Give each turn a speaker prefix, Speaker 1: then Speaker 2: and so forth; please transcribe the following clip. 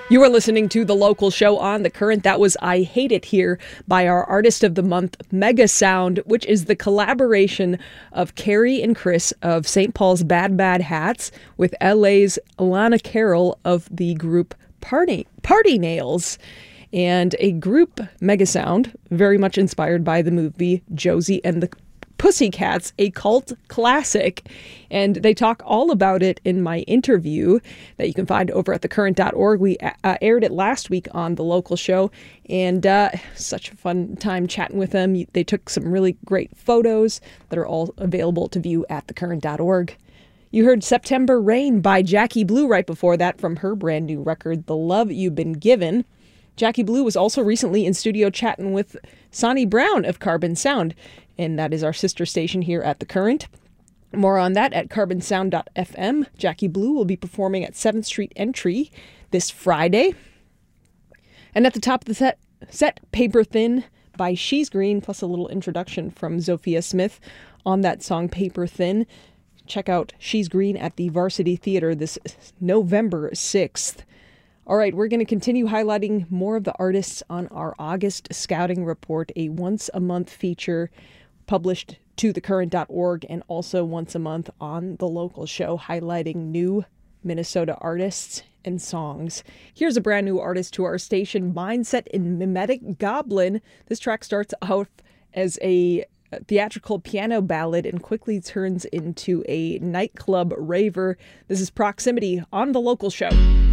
Speaker 1: You are listening to The Local Show on The Current. That was I Hate It Here by our Artist of the Month, Mega Sound, which is the collaboration of Carrie and Chris of St. Paul's Bad Bad Hats with LA's Alana Carroll of the group Party Nails. And a group, Mega Sound, very much inspired by the movie Josie and the Pussycats, a cult classic. And they talk all about it in my interview that you can find over at thecurrent.org. We aired it last week on The Local Show, and such a fun time chatting with them. They took some really great photos that are all available to view at thecurrent.org. You heard September Rain by Jackie Blue right before that from her brand new record, The Love You've Been Given. Jackie Blue was also recently in studio chatting with Sonny Brown of Carbon Sound, and that is our sister station here at The Current. More on that at carbonsound.fm. Jackie Blue will be performing at 7th Street Entry this Friday. And at the top of the set Paper Thin by She's Green, plus a little introduction from Zofia Smith on that song Paper Thin. Check out She's Green at the Varsity Theater this November 6th. All right, we're going to continue highlighting more of the artists on our August Scouting Report, a once-a-month feature published to thecurrent.org and also once a month on The Local Show, highlighting new Minnesota artists and songs. Here's a brand new artist to our station, Mindset in Mimetic Goblin. This track starts out as a theatrical piano ballad and quickly turns into a nightclub raver. This is Proximity on The Local Show.